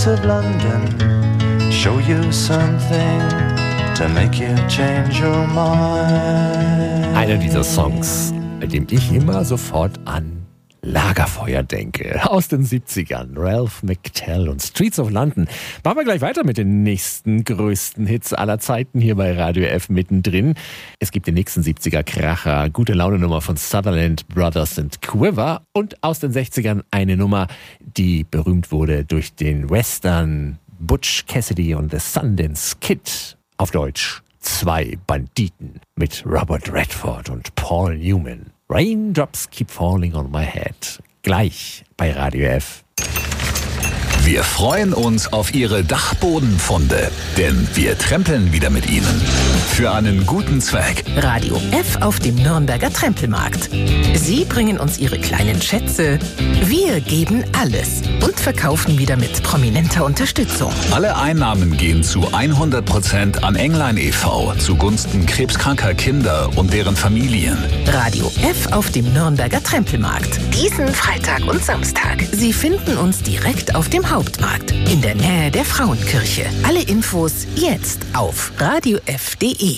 of London, show you something to make you change your mind. Einer dieser Songs, bei dem ich immer sofort an Lagerfeuer denke. Aus den 70ern. Ralph McTell und Streets of London. Machen wir gleich weiter mit den nächsten größten Hits aller Zeiten hier bei Radio F mittendrin. Es gibt den nächsten 70er-Kracher. Gute Laune-Nummer von Sutherland Brothers and Quiver. Und aus den 60ern eine Nummer, die berühmt wurde durch den Western Butch Cassidy und the Sundance Kid. Auf Deutsch Zwei Banditen mit Robert Redford und Paul Newman. Raindrops keep falling on my head. Gleich bei Radio F. Wir freuen uns auf Ihre Dachbodenfunde, denn wir trempeln wieder mit Ihnen. Für einen guten Zweck. Radio F auf dem Nürnberger Trempelmarkt. Sie bringen uns Ihre kleinen Schätze. Wir geben alles und verkaufen wieder mit prominenter Unterstützung. Alle Einnahmen gehen zu 100% an Englein e.V. zugunsten krebskranker Kinder und deren Familien. Radio F auf dem Nürnberger Trempelmarkt. Diesen Freitag und Samstag. Sie finden uns direkt auf dem Hauptmarkt in der Nähe der Frauenkirche. Alle Infos jetzt auf radiof.de.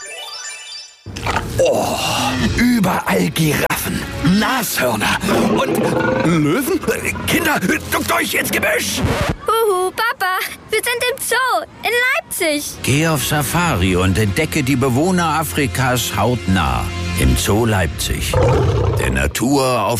Oh, überall Giraffen, Nashörner und Löwen. Kinder, duckt euch ins Gebüsch! Huhu, Papa, wir sind im Zoo in Leipzig. Geh auf Safari und entdecke die Bewohner Afrikas hautnah im Zoo Leipzig. Der Natur auf